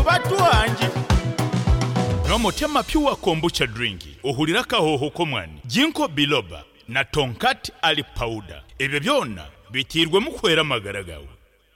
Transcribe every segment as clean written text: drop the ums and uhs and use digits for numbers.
mubatu wanjye no Motema Pure kombucha drink ohulira kahoho komwani Ginkgo biloba na Tonkat ali powder ebyo byonna bitirwe mukwera magaragawe.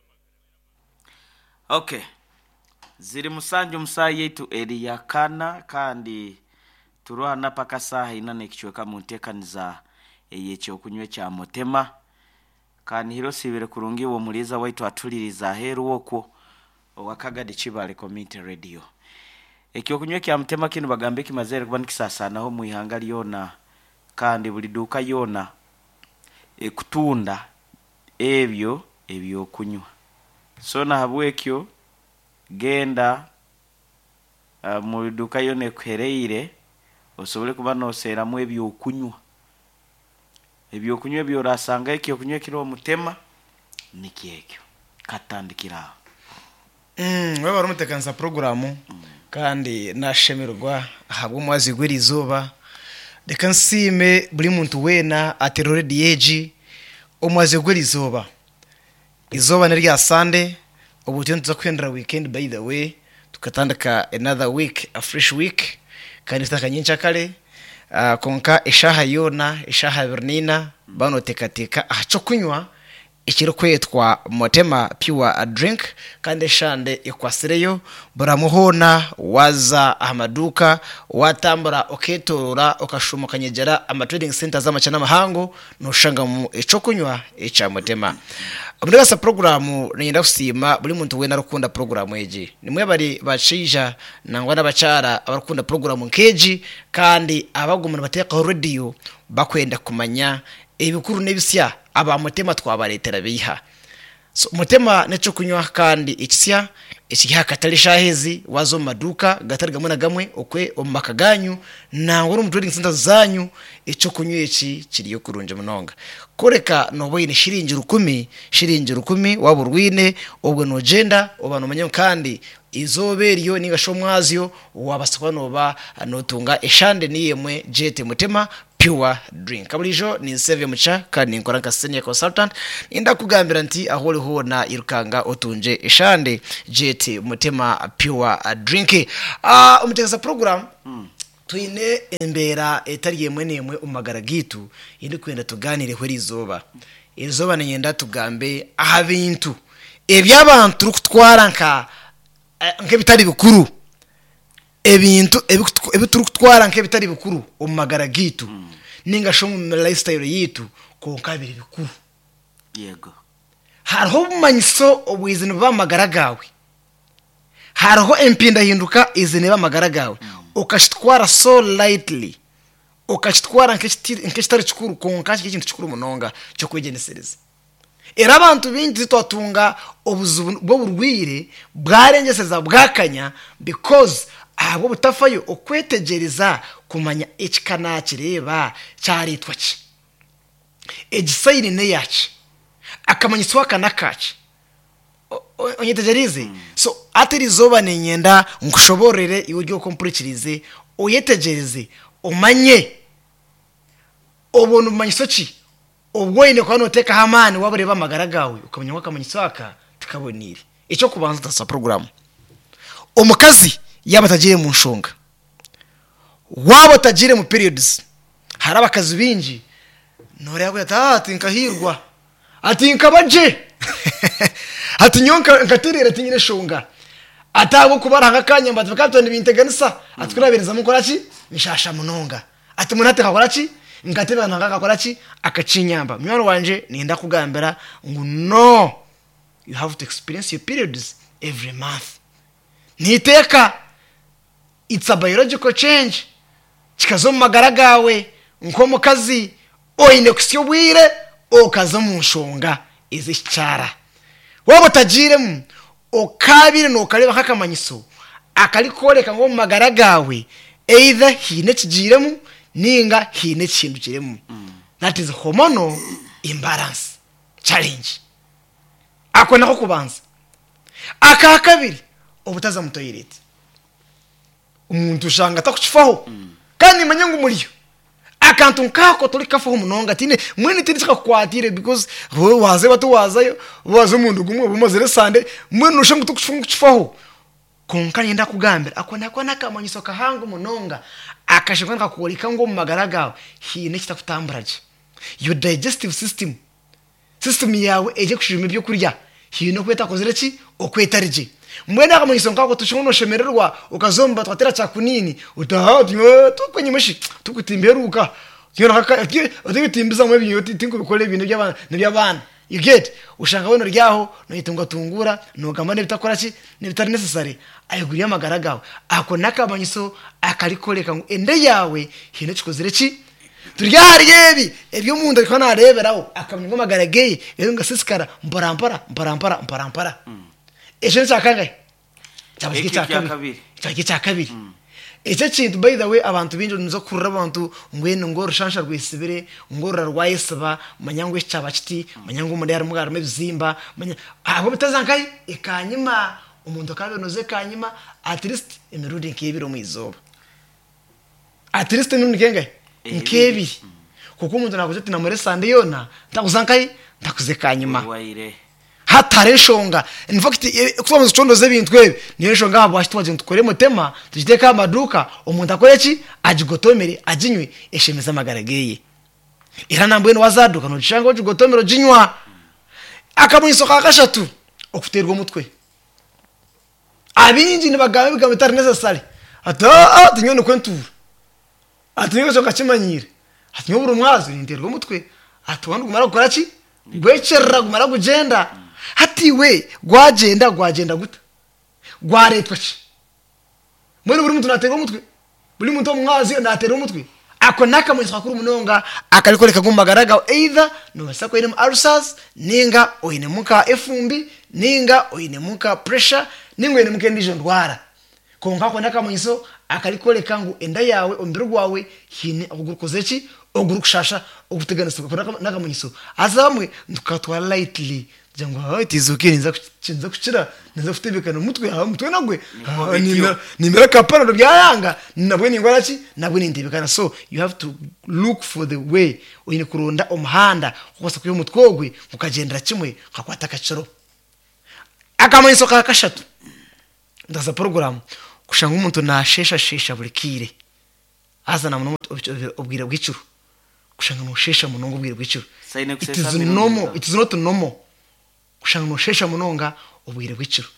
Okay, ziri musanje umusayi yetu Elia Kana kandi turuhana paka saha inane kichweka muntekaniza eyekyo kunywe kya Motema kandi hiro sibere kurungi wo muliza waitu atuliriza heru woko wakagade Kibale Community Radio. Ekyo kunywe kya Motema kinu bagambe kimazere kuba nikisasana ho muihanga lyona kandi buli duka yona ekutunda ebyo kunywa. So na habwekyo genda mu duka yone kwereire osobole kuba nosera mu ebyo kunywa. Ebyo kunywa byo rasanga ekyo kunywa kiro Motema nikiyekyo katandikira. We barumutekanza programu kandi nashemerwa habwo mwazi gwerizoba reka nsime buri muntu wena aterore dieji omwazi gwerizoba izoba nari ya Sunday ubutyo tuza kwendera weekend by the way tukatandika another week a fresh week kandi tutakanyincha kale konka eshaha yona eshaha bernina bano tekateka acho kunywa ikiro kwetwa Motema Pure drink kandi shande ikwasireyo buramuhona waza amaduka watambura oketorora okashumukanyegera ama trading centers amachana mahango no shanga mu ico kunywa echa Motema. Abudasa programu nenda kusima buli muntu wena rukunda programu eje nimwe bari bacija nangwa n'abacara abarukunda programu nkeji kandi abagumana bateka radio bakwenda kumanya ebikuru nebisya aba Motema twabaretera biha. So Motema neco kunywa kandi ikisya ikiha katalisha hezi wazo maduka gatariga muna gamwe okwe omakaganyu na ngoro mu trading center zanyu ico kunywa iki kiriyo kurunje munonga koreka noboyine shiringira 10 waburwine obwo no gender obano manya kandi izoberiyo ningasho mwazyo wabasakwa ba anotunga eshande niyemwe jete Motema Pure drink kabulijo ni save mucha kandi nkora nka senior consultant inda kugambira nti ahole ho na irukanga otunje eshande jete Motema Pure drink. Umutegeza program tuine embera etari yemwe nemwe umagara gitu indi kwenda tuganire hweri izoba nenda tugambe ahabintu ebyabantu kutwara nk'ebitari bikuru ebintu ebituru kutwara nk'ebitari bikuru umagara gitu ningasho mu lifestyle yitu konkabiri bikuru yego hariho umanyiso obwizini bw'amagara gawe hariho empinda hinduka izini b'amagara gawe ukashitwara so lightly ukashitwara nk'ekitari kikuru konkashi ikintu kikuru munonga cyo kwegenesereza era abantu bingi twatunga obuzubu bwo burwire bwarengeseza bwakanya because abo butafayo okwetegereza kumanya ekikana kireba cyaritwa ki egisayini ne yachi akamanyiswa kanakachi onyetegereze so atirizoba nenyenda nkushoborere iburyo kompurikirize oyetegereze omanye obonu manyiso ki obwoine kwa noteka hamani wabureba amagara gawe ukamenya ko akamanyiswa aka tukabonire icyo kubanza tasa program omukazi yabatagire mu nshonga wabo tagire mu periods haraba akazi bingi nore yabo ati nkahirwa ati nkabaje ati nyonka nkaterera tinyine shonga atabo kubaranga kanya mbati bakatone binteganisa aturabereza mukora ki nishasha munonga ati munate kakora ki ngateba nanga kakora ki akacinyamba mwana wanje ninda kugambira ngo no you have to experience your periods every month niteka it's a biological change kikazo magara gawe nko mukazi oine kusyobwire okaza mu nshonga izicyara wabo tagiremu okabire no kareba kakamanyiso akalikoreka ngo magara gawe either hine kigiremu ninga hine kintu kiremu that is hormonal imbalance challenge akona ko kubanza akakabiri obutaza mu toilet umuntu ushanga takuchifaho kandi manyangu muriyo akantu nkako tuli kafaho munonga tine mwene tindika kwatire because waze batu wazayo waze umuntu gumwe bumazire sande mwene ushangu tukuchifaho konka nyenda kugambira ako nakamanyiso kahanga munonga akashikwa nkakurika ngo mu magara gawe hine kitakutamburaje your digestive system yawe eje kushima ibyo kurya hino kweta kozere ki okwetarije mwena akamanyiso nkako tushono shemererwa ukazomba twatera cyakunini utahatyo tukwenyimeshi tukutimberuka yona kaka utimbiza mu bintu tinko bikole ibintu by'abana you get ushanga wono ryaho no yitunga tungura no gamane bitakora ki nibitari necessary ayiguriye amagara gawe ako nakamanyiso akarikoleka ngo ende yawe hino kikozere ki turyari yebi ebyo munda ko nareberaho akamenya amagara geye rero ngasisikara mparampara ejo nsakangaye cyabashike cyakabiri icyo kintu by the way abantu binjo nizo kurura abantu ngweno ngo rushansha rwisibire ngo rarwayesaba manyangwe cyaba kiti manyango muri yari mugara mebizimba abo bitazankaye ikanyima umuntu kabenoze kanyima at least imirundi nkebiro mwizoba at least imirundi kengaye nkebiri kuko umuntu nakoze ati namure sande yona ndakuzankaye ndakuze kanyima hatareshonga in fact kuva mu condo z'ebintu twebe niyo shonga abo ashitwaje tukore mutema tujiteka amaduka umuntu akore ki ajigotomere ajinywe eshemeza magarageye iranambwe no wazaduka no changa ujigotomero jinywa akamunyisoka kashatu okuterwa umutwe abinji nibagabe bigamitari necessary ata tinyono kwentura atinyo cyo kachimanyire atinyo buri mwazi niterwa umutwe atwandu kumara gukora ki gwecerra kumara kugenda hati we gwagenda guta gwaretwa ki mwene buri muntu naterwa umutwe buri muntu mwazi naterwa umutwe ako nakamunyisoka kuri munonga akalikoleka gumagaraga either no basako ine ulcers ninga oine muka efumbi ninga oine muka pressure ninga oine muka ndijo ndwara konka ko nakamunyiso akalikoleka ngo enda yawe ombiro gwawe hine okugurukoze ki ogurukushasha oguteganisa ko nakamunyiso azamwe ndukatwara lightly jango it is okay nza kuchira nza kutebekana umutwe ha umutwe nagwe nimera kapano byayanga nabwe ningwara ki nabwe nindebekana so you have to look for the way oyine kuronda omuhanda kwose kuyo mutwogwe ukagendera kimwe kakwata kaciro akamanyiso kakashatu ndaza program kushanga umuntu nashesha bulikire azana muno obwira bwicuru kushanga no shesha munongo obwira bwicuru it is not normal kushanga no shesha munonga obwire bwicuru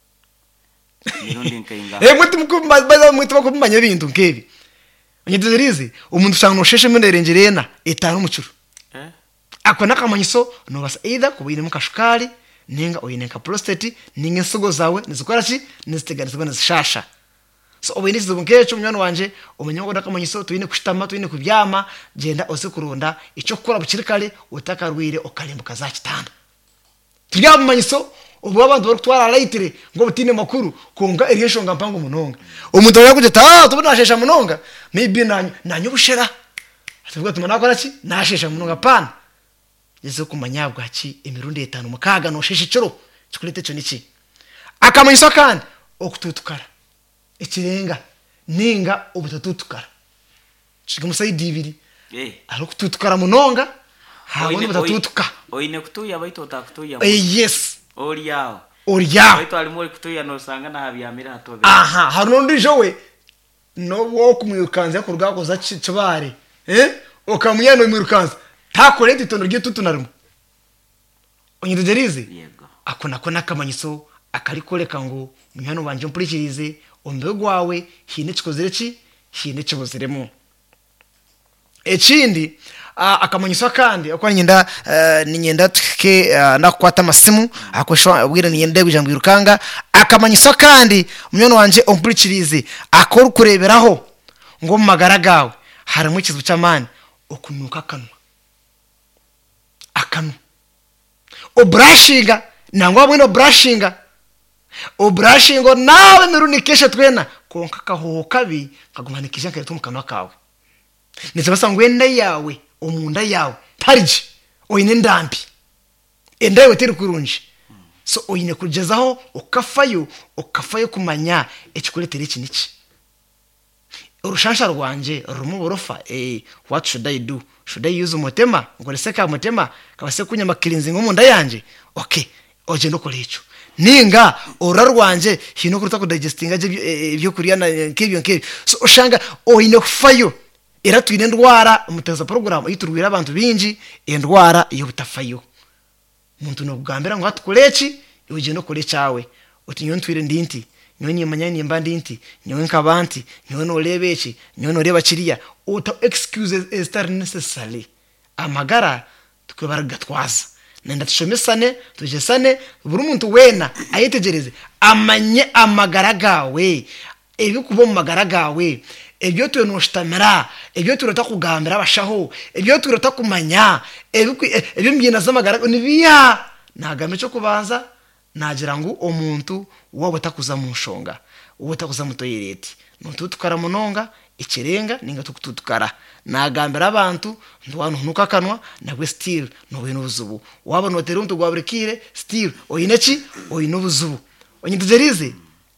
mirundi nkainga muti mukumbaza muti bakumanya ibintu nkebi nyidirize umuntu ushanga no shesha munderengerena etano mucuru ako nakamanyiso no basa either kubine mukashukari ninga oyine ka prostate ninga insogo zawe nizikora ki niziteganizwa nizishasha so obinisi zubunkecho mwana wanje umenya ngo nakamanyiso tuyine kushitama tuyine kubyama genda ose kurunda icyo kora bukirikale utakarwire okalimbuka za kitanda tuyamanyiso ubu abantu bari kutwara lightire ngo butine makuru konga erishonga mpango munonga umuntu yakujeta tubunashesha munonga maybe nanyobushera atuvuga tumana akora ki nashesha munonga pana yezo kumanyabwa ki emirundi 5 mukaga no sheshe ciro cikurete cyo niki akamanyiso kandi okututukara ikirenga ninga ubutatutukara shigamusaidi ibiri ari kututukara munonga hawo butatutuka oyine kutuya baito takutuya yes oriyaho baito ali muri kutuya no sanga na habyamira hatobe haruno ndijowe no wo kumwirukanza kurga koza cibare okamuya no mwirukanza takorete itondo ry'itutunarimo onyidegerize yego akona nakamanyiso akarikoleka ngo munyano banje mpurikirize ombego wawe hine kikozere ki hine kibozeremo ekindi akamanyiso kandi akwa nyenda tuke nakwata amasimu akoshwa ubwira nyende kujya mbirukanga akamanyiso kandi munyano wanje ompurikirize akora kureberaho ngo mu magara gawe harimo ikizu cy'amani okunuka akanu obrashinga nangwa bwino brashinga obrashingo nawe mirunikesha twena konka kaho kabi kagumanikisha kare tumukanwa kawe nizabasa ngwenda yawe omunda yawe tariji oyine ndambi enda yawe teri kurunji so oyine kugezaho okafayo kumanya ekikuletere kiniki urushansha rwanje rumuborofa what should I do? Should I use mutema ngoleseka mutema kabase kunyama kilinzi ngomunda yanje okay oje ndokole ico ninga orarwanje hino kuruta kudigestinga ibyo kuriya na kebyo so ushanga ohine fayo era twine ndwara umuteza program yiturwira abantu binji endwara iyo butafayo muntu no kugambira ngo hatukoleki uje no kole cyawe utinyo ntwire ndinti nyonye manyani mbandi inti nyonye kabanti nyono lebechi nyono reba kiriya uta excuses is necessary amagara tukubaraga twaza nenda tushomesane tujesane buri muntu wena ayitegereze amanye amagara gawe ebikubo mu magara gawe ebyo tuwe noshtamira ebyo turota kugambira abashaho ebyo turota kumanya ebyo mbyina z'amagara nibiya nagame cyo kubanza nagira ngo omuntu wabo takuza mu nshonga uwo takuza mu toilet ntu tukara munonga ikirenga ninga tukutukara nagambira abantu ndwano nukakanwa nagwe still no bino buzubu wabo notera umuntu gwaburikire still oyineki oyino buzubu onyitugerize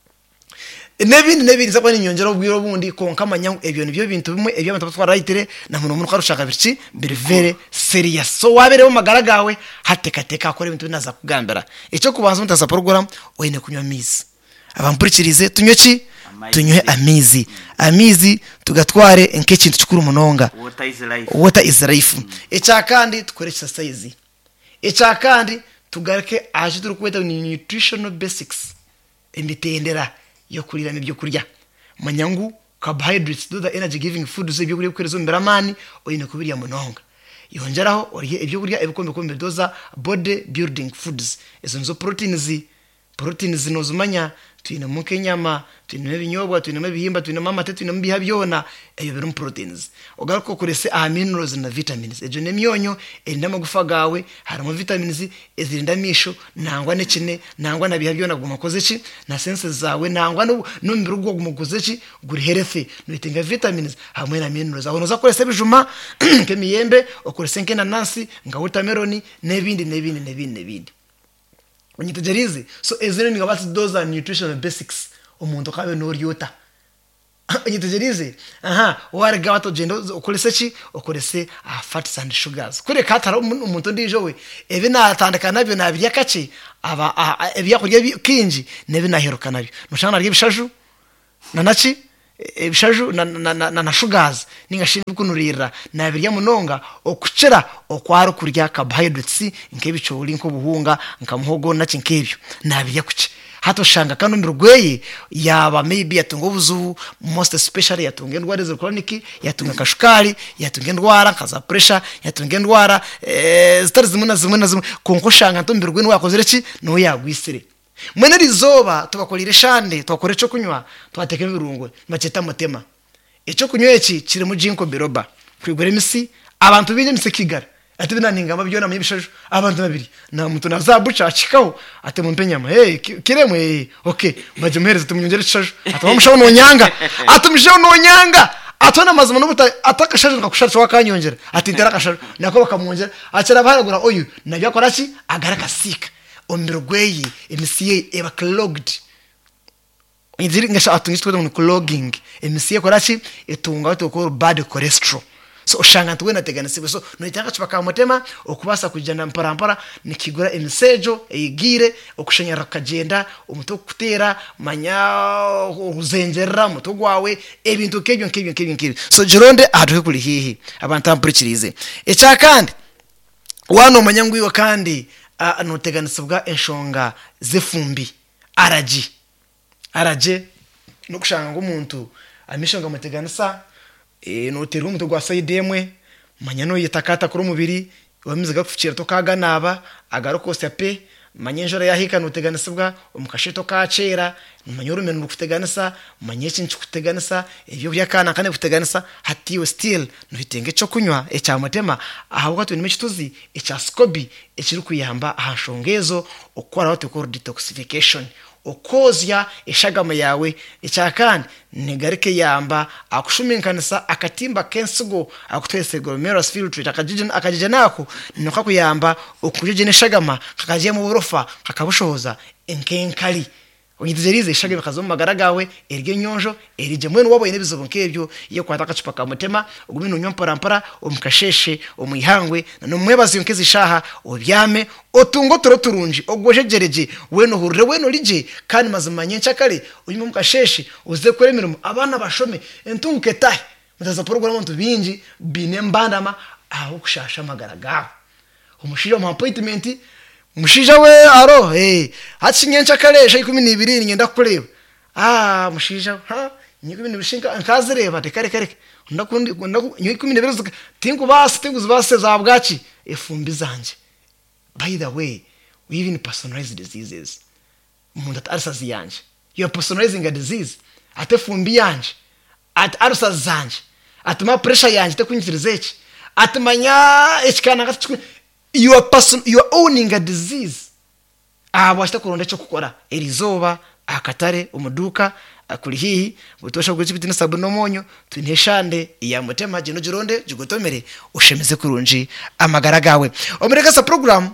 nebindi zakwa ninyongera ubwiro bundi konka manya ebyo nibyo bintu bimwe ebyo abantu batwarayitere na muntu karushaka biriki very serious so wabere mu magara gawe hatekateka akora ibintu binaza kugambira icyo kubanza mutaza program oyine kunywa amizi abampurikirize tunywe amizi tugatware nke kintu cyukuru munonga water is life echa kandi tukore exercise echa kandi tugareke aje turi kweta nutritional basics imitendera yo kurira n'ibyo kurya manyangu carbohydrates do the energy giving food z'ibyo kurya kwerezo mberamani oyine kubiriya munonga yongeraho oriye ibyo kurya ebikombe doza body building foods izo nzo proteins nozumanya twine muke nyama twine binyobwa twine bihimba twine mamate twine mbiha byona eyo biri proteins ogaruko kurese minerals na vitamins ejo nemyonyo enda magufa gawe harimo vitamins ezirinda misho nangwa nekine nangwa nabiha byona gumakoze ki na senses zawe nangwa no mbiru gwo gumakoze ki guri healthy nuitenga vitamins hamwe na minerals aho noza kurese bijuma kemiyembe okurese nke nanasi nga watermelon nebindi onyitugerize so ezene ni ngabati doza nutritional basics omuntu kabe no ryota onyitugerize warga wato gendo okolese ki okolese fats and sugars kure katara umuntu ndijowe ebe natandika nabyo nabirya kace aba ebya kurya kinji nebe naheruka nabyo mushana rye bishaju nanaki ebishaju na sugars ningashinzwe kunurira nabirya munonga okucera okwaro kurya carbohydrates nkebicoli nkobuhunga nkamuhogo naki nkebyo nabirya kuce hato shanga kanu ndirugweye yaba maybe yatunga ubuzu most especially yatunga ndwara zo chronic yatunga kashukari yatunga ndwara kaza pressure yatunga ndwara zitari zimwe konko shanga ntombirwe nwakozere ki no yagwisire mwene rizoba tubakolire shande twakore cyo kunywa twateke birungo maceta mutema icyo kunywa eki kiri mu jinko biroba kwigore misi abantu binye misekigara ati binaninga mabyona mu bishaje abantu babiri na muntu nazabuca akikaho ate mumpenyama kiremwe okay baje muhereza tumunyongere cishaje atabamushaho no nyanga atumushaho no nyanga atona mazima no buta atakashaje ngakushaje wakanyongera ati ndera kashaje nako bakamwongera acara baragura oyu nabyo akora ki agaraka sika ombirugweyi emisiye eba clogged inziri ngasha atungishwe mu clogging emisiye korachi etunga to bad cholesterol so ushanga tuwe nateganisiwe so no itanga chipaka mutema okubasa kujana mparampara nikigura emisejo eyigire okushanyara kagenda umuto kutera manya uzengerera muto gwawe ebintu kebyo so jironde atuhe kuli hihi abantu ampurikirize echa kandi wano manyangwiwa kandi anoteganisibwa enshonga zefumbi araje no kushanga ngo umuntu amishonga muteganisa notera umuntu gwa side emwe manya no yitakata kuri umubiri wamizaga kufikira to kaganaba agarokose pe manyenjora yahika noteganisibwa umukashito kacera manyoro menu kuteganisa manyechi nkuteganisa ibyo byakana kane kuteganisa hatiwe still nuhitenge cyo kunywa echa mutema ahubwo tu nimechi tuzi echa scoby ekiri kuyamba ahashongezo okora what called detoxification okozya eshagama yawe echa negarike yamba akushuminkanisa akatimba kensigo akutwese glomerulus filtrate akajije nako noka kuyamba okujije neshagama kakaje mu borofa kakabushoza enkenkali onyitirize shage bakazo mu magara gawe erige nyonjo erige mwene waboye nebizobo nkebyo iyo kwata akacupa ka mutema ugumino nyomparampara omukasheshe omuyihangwe no mwebazi yonkezi shaha obyame otungo turunji ogwojejereje weno hurire weno lije kandi mazimanye nchakale uyimo mukasheshe uze kweremiramo abana bashome entunguke tahe mutaza porogaramu ntu binji bine mbandama aho kushasha amagara gawe umushija mu appointment mushija we aro hacinyencha kalesha 12 ngenda kureba mushija nyiko ibintu bishinga nkazireba kare ndakundi 12 tingu zibase za bwaci efumbi zanje. By the way, we even personalize diseases. Umuntu atarsazi yanje you are personalizing a disease ate fumbi yanje at arsa zanje atuma pressure yanje tekunyirizeki atumanya ekikana gatchukwe you are owning a disease. Washita kuronda cyo gukora erizoba akatare umuduka akuri hihi butosha gukibiti na sabuni n'umunyu twinteshande iya mutema jino jironde jugotomere ushemeze kurunji amagara gawe. Omureka sa program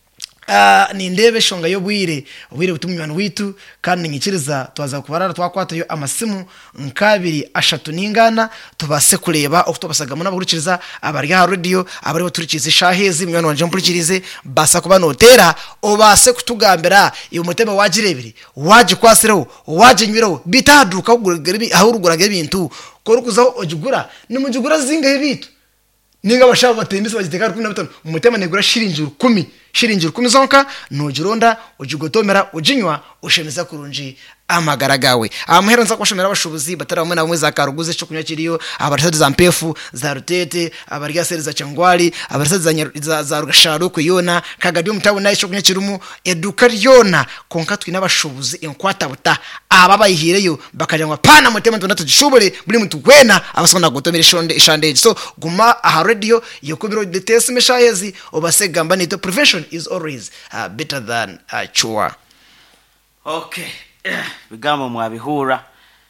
ni ndebe shonga yo bwire butumwana witu kandi nyikiriza twaza kubarara twakwatayo amasimu nkabiri ashatu ningana tubase kureba okutobasagamo n'aburukiriza abari ha radio abari baturikize shahezi mwana wanje mpurikirize basa kuba notera obase kutugambira iyo mutema wajirebiri waje kwasiraho waje nyiraho bitaduka kugura aho uruguraga ibintu korukuzaho ojugura nimujugura zinga ibitu ninga bashaka batembisa bagiteka 15 umutema negura shiringi 10 zonka nojironda ujugotomera ujinywa ushemeza kurunji amagara gawe. Amuhera nza kwashomera abashubuzi bataramwe na bamwe za karuguze cyo kunywa kiriyo abarasade za mpefu za rutete abarya seri za cyangwali abarasade za rugasharu kuyona kagadi umutabu nayo cyo kunywa kirumu eduka ryona konka twi n'abashubuzi enkwata buta ababayihireyo bakajyanwa pana mutema ndonatu gishobore buri muntu wena abasona gutomera ishande so guma aha radio yokubiro details meshayezi obasegamba nito prevention is always better than cure. Okay. Bigamba mwabihura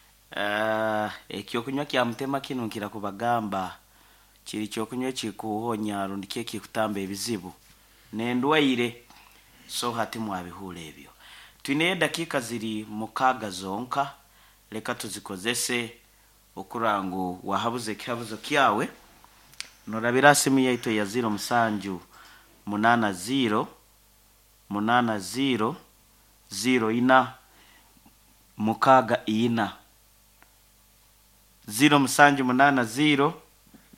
ekyo kunywa kya mutema kino nkira kubagamba kiri cyo kunywa kikuhonya rundike kikutambe ebizibu nendwaire so hati mwabihura ebyo twine dakika ziri mukaga zonka leka tuzikozese okurango wahabuze kihabuzo kyawe norabira simu yaito ya 0 musanju 80 80 0 ina mukaga ina 0 musanju 80